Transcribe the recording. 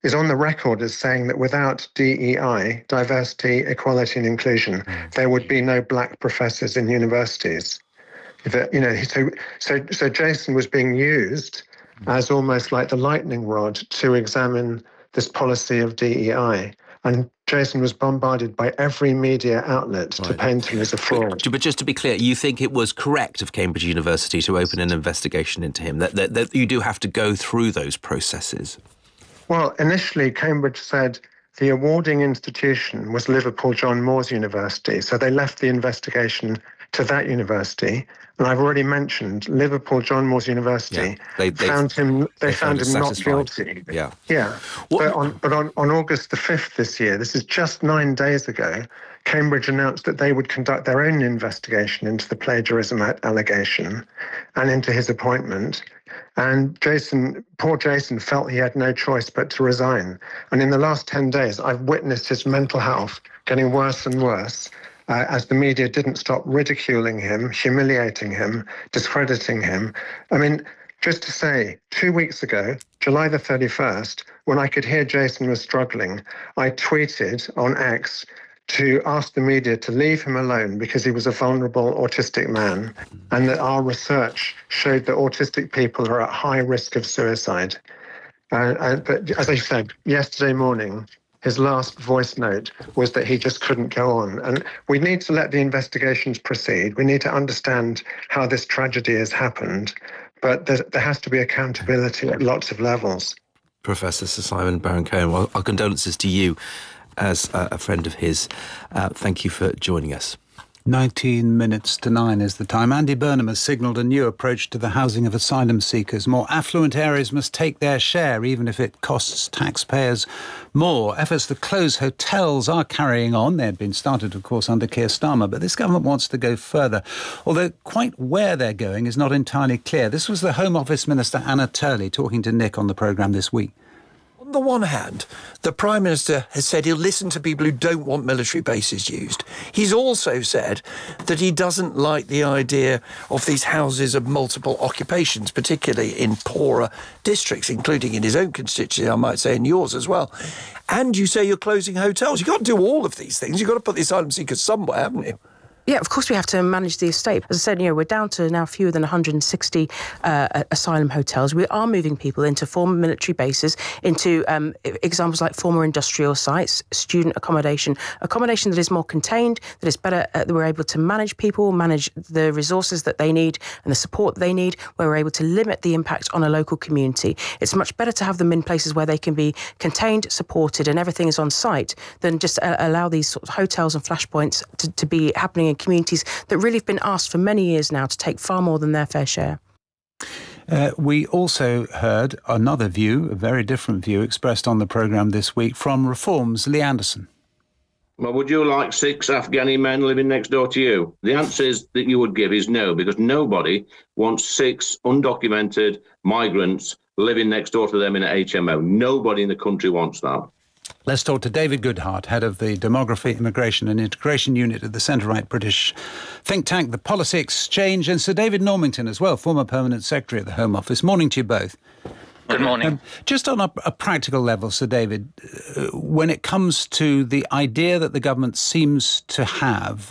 is on the record as saying that without DEI, diversity, equality and inclusion, there would be no black professors in universities. So Jason was being used as almost like the lightning rod to examine this policy of DEI. And Jason was bombarded by every media outlet to paint him as a fraud. But just to be clear, you think it was correct of Cambridge University to open an investigation into him, that you do have to go through those processes? Well, initially, Cambridge said the awarding institution was Liverpool John Moores University, so they left the investigation to that university. And I've already mentioned Liverpool John Moores University found him not guilty. Yeah. But on August the 5th this year, this is just 9 days ago, Cambridge announced that they would conduct their own investigation into the plagiarism allegation and into his appointment. And poor Jason felt he had no choice but to resign. And in the last 10 days, I've witnessed his mental health getting worse and worse as the media didn't stop ridiculing him, humiliating him, discrediting him. I mean, just to say, 2 weeks ago, July the 31st, when I could hear Jason was struggling, I tweeted on X to ask the media to leave him alone because he was a vulnerable autistic man, and that our research showed that autistic people are at high risk of suicide. But as I said, yesterday morning, his last voice note was that he just couldn't go on. And we need to let the investigations proceed. We need to understand how this tragedy has happened, but there has to be accountability at lots of levels. Professor Sir Simon Baron-Cohen, well, our condolences to you as a friend of his. Thank you for joining us. 19 minutes to 9 is the time. Andy Burnham has signalled a new approach to the housing of asylum seekers. More affluent areas must take their share, even if it costs taxpayers more. Efforts to close hotels are carrying on. They had been started, of course, under Keir Starmer, but this government wants to go further, although quite where they're going is not entirely clear. This was the Home Office Minister, Anna Turley, talking to Nick on the programme this week. On the one hand, the Prime Minister has said he'll listen to people who don't want military bases used. He's also said that he doesn't like the idea of these houses of multiple occupations, particularly in poorer districts, including in his own constituency, I might say, and yours as well. And you say you're closing hotels. You've got to do all of these things. You've got to put the asylum seekers somewhere, haven't you? Yeah, of course we have to manage the estate. As I said, we're down to now fewer than 160 asylum hotels. We are moving people into former military bases, into examples like former industrial sites, student accommodation that is more contained, that is better, that we're able to manage people, manage the resources that they need and the support they need, where we're able to limit the impact on a local community. It's much better to have them in places where they can be contained, supported, and everything is on site than just allow these sort of hotels and flashpoints to be happening in communities that really have been asked for many years now to take far more than their fair share. We also heard another view, a very different view, expressed on the programme this week from Reform's Lee Anderson. Well, would you like 6 Afghani men living next door to you? The answer that you would give is no, because nobody wants 6 undocumented migrants living next door to them in an HMO. Nobody in the country wants that. Let's talk to David Goodhart, head of the Demography, Immigration and Integration Unit at the centre-right British think tank, The Policy Exchange, and Sir David Normington as well, former Permanent Secretary at the Home Office. Morning to you both. Good morning. Just on a practical level, Sir David, when it comes to the idea that the government seems to have